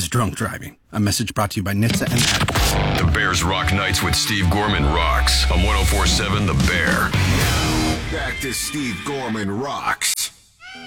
drunk driving. A message brought to you by NHTSA and Addicts. The Bears Rock Nights with Steve Gorman rocks on 104.7 The Bear. Back to Steve Gorman Rocks.